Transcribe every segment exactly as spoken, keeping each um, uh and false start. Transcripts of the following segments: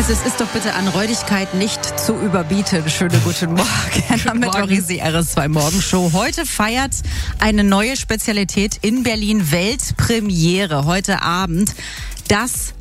Also es ist doch bitte an Räudigkeit nicht zu überbieten. Schönen guten Morgen. Am Mittwoch ist die R S zwei Morgenshow. Heute feiert eine neue Spezialität in Berlin Weltpremiere. Heute Abend das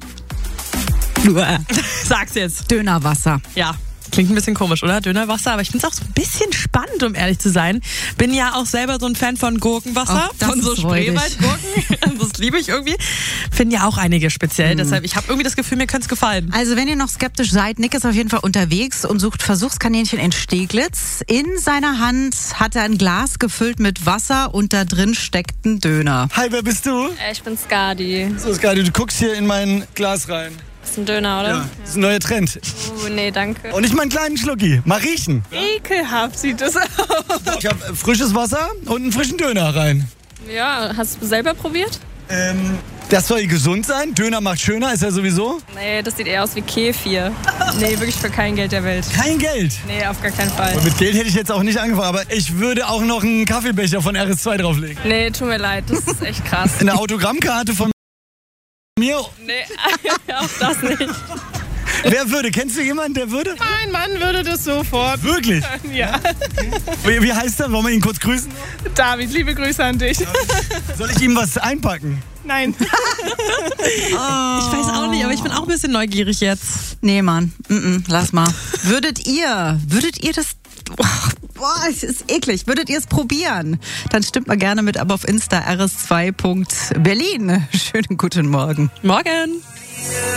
Sag's jetzt. Dönerwasser. Ja. Klingt ein bisschen komisch, oder? Dönerwasser, aber ich finde es auch so ein bisschen spannend, um ehrlich zu sein. Bin ja auch selber so ein Fan von Gurkenwasser, Ach, von so Spreewaldgurken. Das liebe ich irgendwie. Finden ja auch einige speziell, mm. deshalb ich habe irgendwie das Gefühl, mir könnte es gefallen. Also wenn ihr noch skeptisch seid, Nick ist auf jeden Fall unterwegs und sucht Versuchskaninchen in Steglitz. In seiner Hand hat er ein Glas gefüllt mit Wasser und da drin steckt ein Döner. Hi, wer bist du? Äh, ich bin Skadi. So, Skadi, du guckst hier in mein Glas rein. Das ist ein Döner, oder? Ja, das ist ein neuer Trend. Oh, nee, danke. Und ich meinen kleinen Schlucki. Mal riechen. Ekelhaft sieht das aus. Ich habe frisches Wasser und einen frischen Döner rein. Ja, hast du selber probiert? Ähm, das soll gesund sein. Döner macht schöner, ist ja sowieso. Nee, das sieht eher aus wie Kefir. Nee, wirklich für kein Geld der Welt. Kein Geld? Nee, auf gar keinen Fall. Und mit Geld hätte ich jetzt auch nicht angefangen, aber ich würde auch noch einen Kaffeebecher von R S zwei drauflegen. Nee, tut mir leid, das ist echt krass. Eine Autogrammkarte von mir? Nee, auch das nicht. Wer würde? Kennst du jemanden, der würde? Mein Mann würde das sofort. Wirklich? Ja. Wie, wie heißt er? Wollen wir ihn kurz grüßen? David, liebe Grüße an dich. Soll ich ihm was einpacken? Nein. Ich weiß auch nicht, aber ich bin auch ein bisschen neugierig jetzt. Nee, Mann, mm-mm, lass mal. Würdet ihr, würdet ihr das... Boah, es ist eklig. Würdet ihr es probieren? Dann stimmt mal gerne mit ab auf Insta R S zwei Punkt Berlin. Schönen guten Morgen. Morgen.